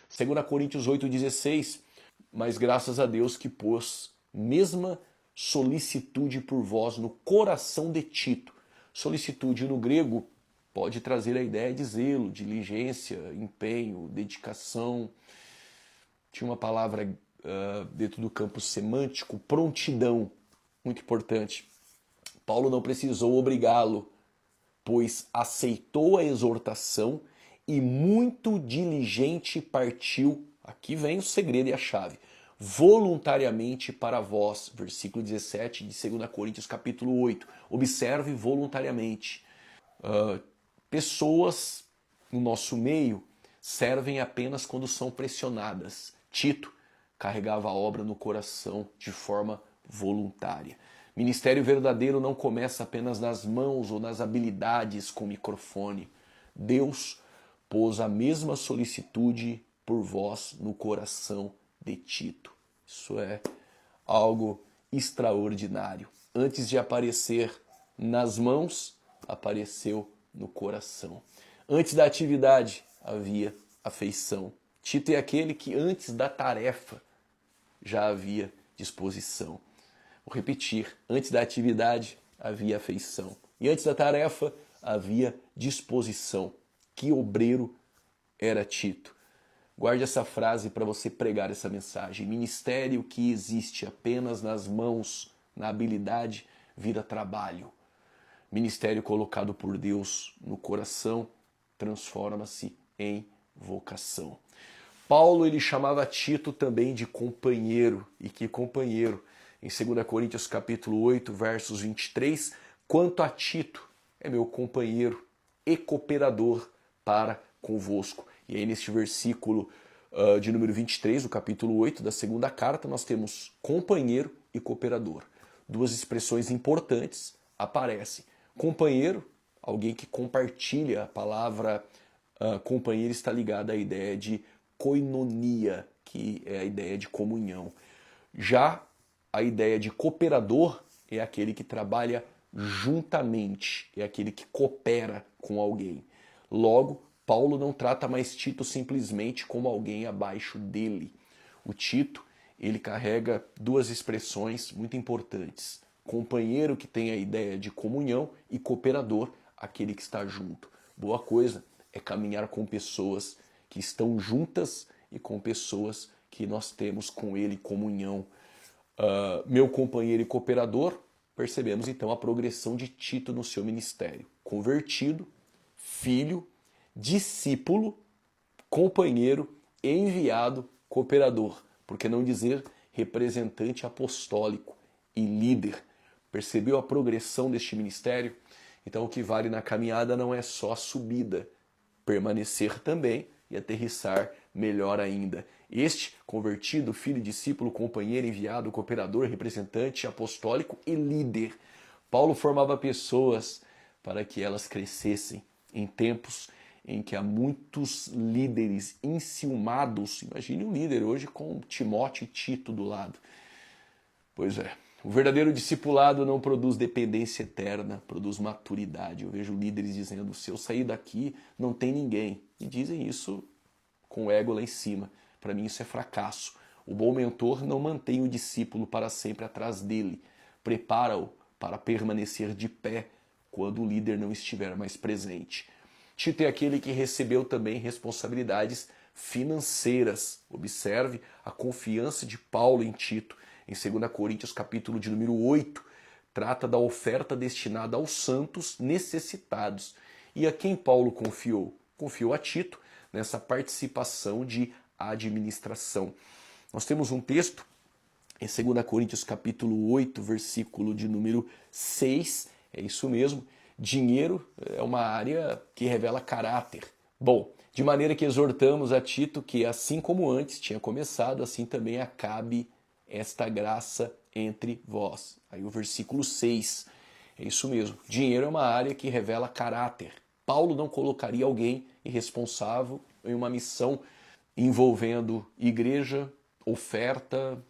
2 Coríntios 8,16, mas graças a Deus que pôs mesma solicitude por vós no coração de Tito. Solicitude no grego pode trazer a ideia de zelo, diligência, empenho, dedicação. Tinha uma palavra dentro do campo semântico, prontidão, muito importante. Paulo não precisou obrigá-lo, pois aceitou a exortação e muito diligente partiu, aqui vem o segredo e a chave, voluntariamente para vós, versículo 17 de 2 Coríntios capítulo 8. Observe voluntariamente. Pessoas no nosso meio servem apenas quando são pressionadas. Tito carregava a obra no coração de forma voluntária. Ministério verdadeiro não começa apenas nas mãos ou nas habilidades com o microfone. Deus pôs a mesma solicitude por vós no coração de Tito. Isso é algo extraordinário. Antes de aparecer nas mãos, apareceu no coração. Antes da atividade, havia afeição. Tito é aquele que antes da tarefa já havia disposição. Vou repetir, antes da atividade havia afeição. E antes da tarefa havia disposição. Que obreiro era Tito? Guarde essa frase para você pregar essa mensagem. Ministério que existe apenas nas mãos, na habilidade, vira trabalho. Ministério colocado por Deus no coração transforma-se em vocação. Paulo ele chamava Tito também de companheiro. E que companheiro? Em 2 Coríntios capítulo 8, versos 23, quanto a Tito, é meu companheiro e cooperador para convosco. E aí neste versículo de número 23, do capítulo 8 da segunda carta, nós temos companheiro e cooperador. Duas expressões importantes aparecem. Companheiro, alguém que compartilha. A palavra companheiro está ligada à ideia de koinonia, que é a ideia de comunhão. Já a ideia de cooperador é aquele que trabalha juntamente, é aquele que coopera com alguém. Logo, Paulo não trata mais Tito simplesmente como alguém abaixo dele. O Tito, ele carrega duas expressões muito importantes. Companheiro, que tem a ideia de comunhão, e cooperador, aquele que está junto. Boa coisa é caminhar com pessoas que estão juntas e com pessoas que nós temos com ele comunhão. Meu companheiro e cooperador, percebemos então a progressão de Tito no seu ministério. Convertido, filho, discípulo, companheiro, enviado, cooperador. Por que não dizer representante apostólico e líder? Percebeu a progressão deste ministério? Então o que vale na caminhada não é só a subida, permanecer também e aterrissar melhor ainda. Este, convertido, filho, discípulo, companheiro, enviado, cooperador, representante apostólico e líder. Paulo formava pessoas para que elas crescessem em tempos em que há muitos líderes enciumados. Imagine um líder hoje com Timóteo e Tito do lado. Pois é, o verdadeiro discipulado não produz dependência eterna, produz maturidade. Eu vejo líderes dizendo, se eu sair daqui, não tem ninguém. E dizem isso com o ego lá em cima. Para mim isso é fracasso. O bom mentor não mantém o discípulo para sempre atrás dele. Prepara-o para permanecer de pé quando o líder não estiver mais presente. Tito é aquele que recebeu também responsabilidades financeiras. Observe a confiança de Paulo em Tito. Em 2 Coríntios, capítulo de número 8, trata da oferta destinada aos santos necessitados. E a quem Paulo confiou? Confiou a Tito nessa participação de administração. Nós temos um texto em 2 Coríntios capítulo 8, versículo de número 6, é isso mesmo, dinheiro é uma área que revela caráter. Bom, de maneira que exortamos a Tito que assim como antes tinha começado, assim também acabe esta graça entre vós. Aí o versículo 6, é isso mesmo, dinheiro é uma área que revela caráter. Paulo não colocaria alguém irresponsável em uma missão envolvendo igreja, oferta,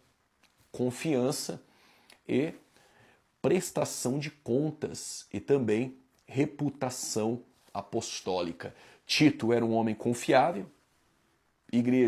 confiança e prestação de contas e também reputação apostólica. Tito era um homem confiável, igreja